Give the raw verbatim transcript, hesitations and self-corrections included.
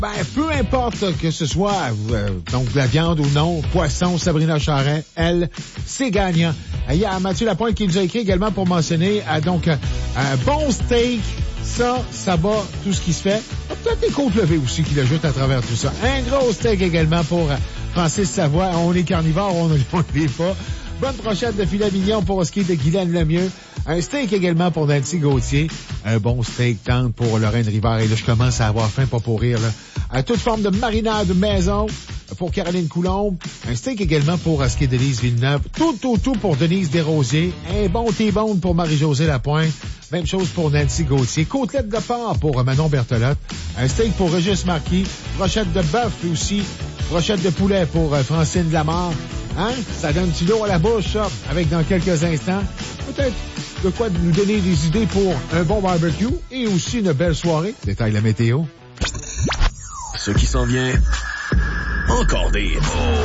Ben, peu importe que ce soit euh, donc de la viande ou non, poisson, Sabrina Charret, elle, c'est gagnant. Il y a Mathieu Lapointe qui nous a écrit également pour mentionner euh, donc euh, un bon steak, ça, ça bat tout ce qui se fait. Peut-être des côtes levées aussi qui l'ajoutent à travers tout ça. Un gros steak également pour euh, Francis Savoie. On est carnivore, on ne l'est pas. Bonne brochette de filet mignon pour ce qui est de Guylaine Lemieux. Un steak également pour Nancy Gauthier. Un bon steak tendre pour Lorraine Rivard. Et là, je commence à avoir faim, pas pour rire, là. À toute forme de marinade maison pour Caroline Coulombe. Un steak également pour ce qui est Denise Villeneuve. Tout, tout, tout pour Denise Desrosiers. Un bon T-bone pour Marie-Josée Lapointe. Même chose pour Nancy Gauthier. Côtelette de porc pour Manon Berthelot. Un steak pour Régis Marquis. Brochette de bœuf aussi. Brochette de poulet pour Francine Lamarre. Hein? Ça donne un petit lot à la bouche, ça. Avec dans quelques instants, peut-être de quoi nous donner des idées pour un bon barbecue et aussi une belle soirée. Détail la météo. Ce qui s'en vient, encore des...